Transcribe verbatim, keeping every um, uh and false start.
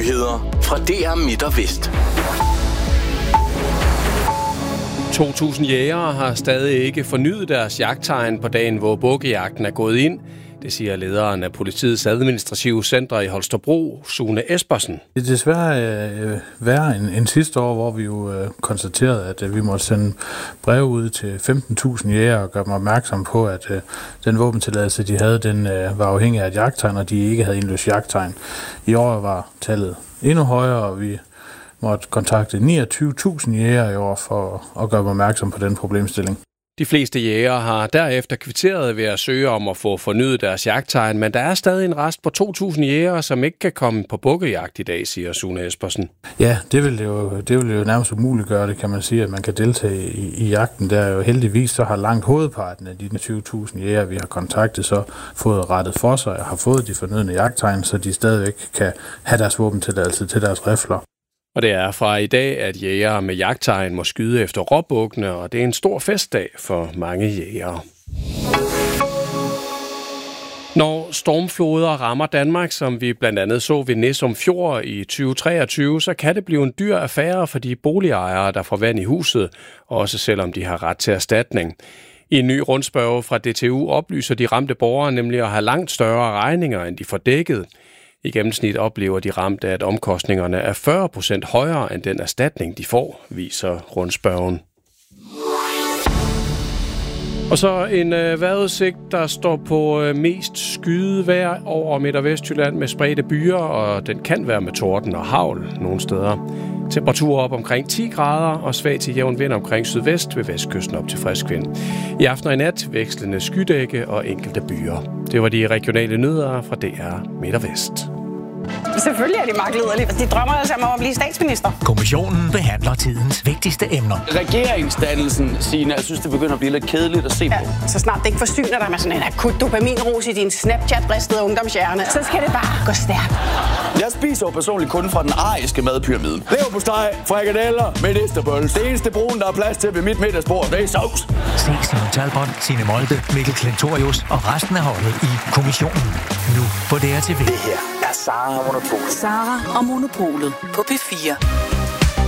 Nyheder fra D R Midt og Vest. to tusind jægere har stadig ikke fornyet deres jagttegn på dagen, hvor bukkejagten er gået ind. Det siger lederen af politiets administrative center i Holstebro, Sune Espersen. Det er desværre øh, værre end, end sidste år, hvor vi jo øh, konstaterede, at øh, vi måtte sende brev ud til femten tusind jægere og gøre dem opmærksom på, at øh, den våbentilladelse, de havde, den øh, var afhængig af et jagttegn, og de ikke havde indløst jagttegn. I år var tallet endnu højere, og vi måtte kontakte niogtyve tusind jægere i år for at gøre dem opmærksom på den problemstilling. De fleste jægere har derefter kvitteret ved at søge om at få fornyet deres jagttegn, men der er stadig en rest på to tusind jægere, som ikke kan komme på bukkejagt i dag, siger Sune Espersen. Ja, det vil jo, det vil jo nærmest umuligt gøre det, kan man sige, at man kan deltage i, i jagten. Der er jo heldigvis, så har langt hovedparten af de tyve tusind jægere, vi har kontaktet, så fået rettet for sig og har fået de fornødne jagttegn, så de stadigvæk kan have deres våbentilladelse til deres rifler. Og det er fra i dag, at jægere med jagttegn må skyde efter råbukkene, og det er en stor festdag for mange jægere. Når stormfloder rammer Danmark, som vi blandt andet så ved Nissum Fjord i tyve treogtyve, så kan det blive en dyr affære for de boligejere, der får vand i huset, også selvom de har ret til erstatning. I en ny rundspørge fra D T U oplyser de ramte borgere nemlig at have langt større regninger, end de får dækket. I gennemsnit oplever de ramte, at omkostningerne er fyrre procent højere end den erstatning, de får, viser rundspørgen. Og så en øh, vejrudsigt, der står på øh, mest skydevejr over Midt- og Vestjylland med spredte byer, og den kan være med torden og hagl nogle steder. Temperatur op omkring ti grader og svag til jævn vind omkring sydvest ved vestkysten op til frisk vind. I aften og i nat vekslende skydække og enkelte byer. Det var de regionale nyheder fra D R Midt og Vest. Selvfølgelig er de magtliderlige. De drømmer altså om at blive statsminister. Kommissionen behandler tidens vigtigste emner. Regeringsdannelsen, Signe, jeg synes, det begynder at blive lidt kedeligt at se på. Ja, så snart det ikke forsyner dig med sådan en akut dopaminrus i din Snapchat-ristede ungdomshjerne, så skal det bare gå stærkt. Jeg spiser jo personligt kun fra den ariske madpyramide. Leverpostej, frikadeller, medisterbøl. Det eneste brun, der er plads til ved mit middagsbord, det er sovs. Se Simon Talbot, Signe Molde, Mikkel Klentorius og resten af holdet i Kommissionen. Nu på D R T V. Det her er Sara og Monopolet. Sara og Monopolet på P fire.